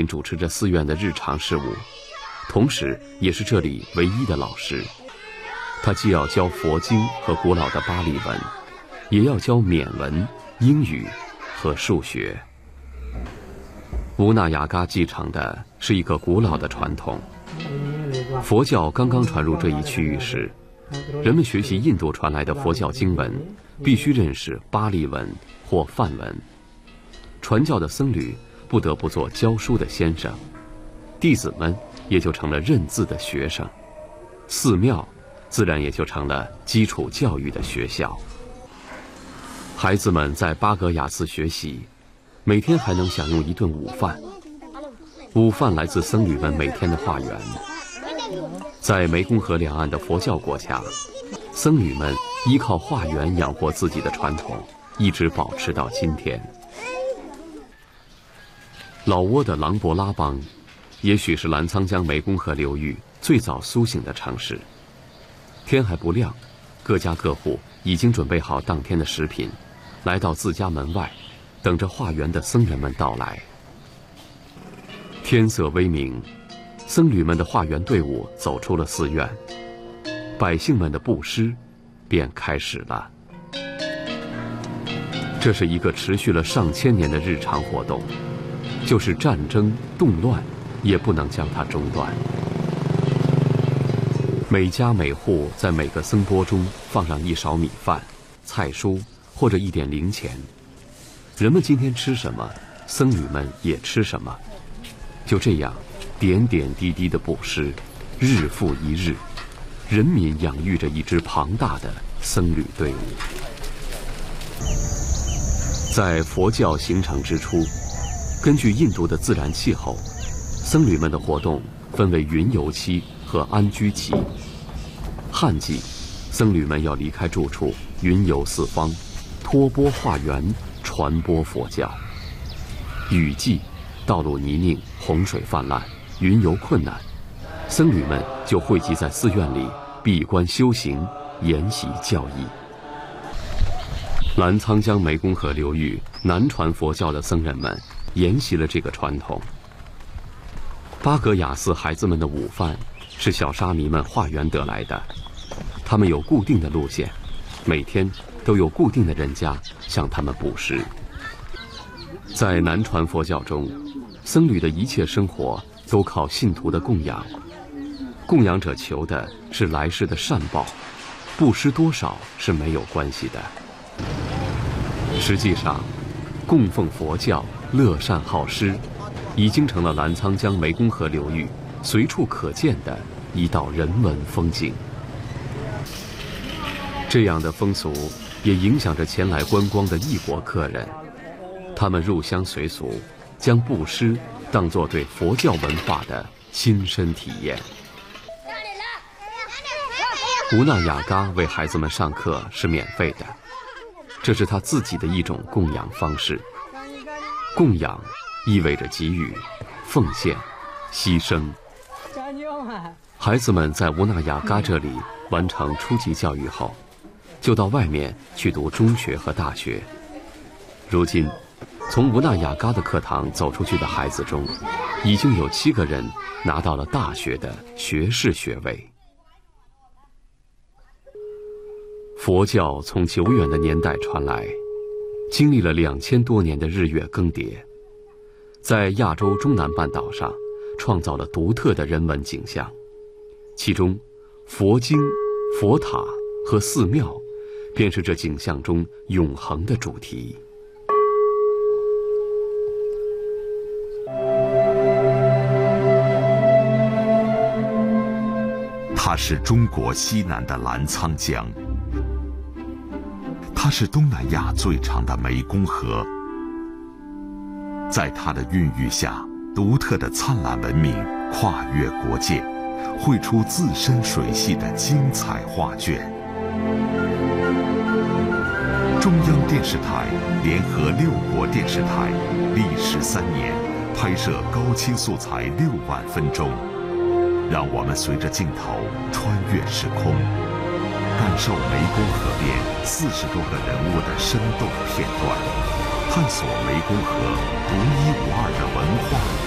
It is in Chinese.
主持着寺院的日常事务，同时也是这里唯一的老师。他既要教佛经和古老的巴利文，也要教缅文、英语和数学。乌纳雅嘎继承的是一个古老的传统。佛教刚刚传入这一区域时，人们学习印度传来的佛教经文，必须认识巴利文或梵文。传教的僧侣不得不做教书的先生，弟子们也就成了认字的学生，寺庙自然也就成了基础教育的学校。孩子们在巴格雅寺学习，每天还能享用一顿午饭。午饭来自僧侣们每天的化缘。在湄公河两岸的佛教国家，僧侣们依靠化缘养活自己的传统，一直保持到今天。老挝的琅勃拉邦，也许是澜沧江湄公河流域最早苏醒的城市。天还不亮，各家各户已经准备好当天的食品，来到自家门外，等着化缘的僧人们到来。天色微明，僧侣们的化缘队伍走出了寺院，百姓们的布施便开始了。这是一个持续了上千年的日常活动，就是战争动乱也不能将它中断。每家每户在每个僧钵中放上一勺米饭、菜蔬或者一点零钱，人们今天吃什么，僧侣们也吃什么。就这样点点滴滴的布施，日复一日，人民养育着一支庞大的僧侣队伍。在佛教形成之初，根据印度的自然气候，僧侣们的活动分为云游期和安居期。旱季，僧侣们要离开住处，云游四方，托钵化缘，传播佛教。雨季，道路泥泞，洪水泛滥，云游困难，僧侣们就汇集在寺院里闭关修行，研习教义。澜沧江湄公河流域南传佛教的僧人们沿袭了这个传统。巴格雅寺孩子们的午饭是小沙弥们化缘得来的，他们有固定的路线，每天都有固定的人家向他们布施。在南传佛教中，僧侣的一切生活都靠信徒的供养，供养者求的是来世的善报，布施多少是没有关系的。实际上，供奉佛教、乐善好施，已经成了澜沧江湄公河流域随处可见的一道人文风景。这样的风俗也影响着前来观光的异国客人，他们入乡随俗，将布施当作对佛教文化的亲身体验。乌纳雅嘎为孩子们上课是免费的，这是他自己的一种供养方式。供养意味着给予、奉献、牺牲。孩子们在乌纳雅嘎这里完成初级教育后，就到外面去读中学和大学。如今，从乌纳雅嘎的课堂走出去的孩子中，已经有7个人拿到了大学的学士学位。佛教从久远的年代传来，经历了2000多年的日月更迭，在亚洲中南半岛上创造了独特的人文景象。其中，佛经、佛塔和寺庙便是这景象中永恒的主题。 它是中国西南的澜沧江，它是东南亚最长的湄公河。在它的孕育下，独特的灿烂文明跨越国界，绘出自身水系的精彩画卷。中央电视台联合6国电视台，历时3年，拍摄高清素材6万分钟。让我们随着镜头穿越时空，感受湄公河边40多个人物的生动片段，探索湄公河独一无二的文化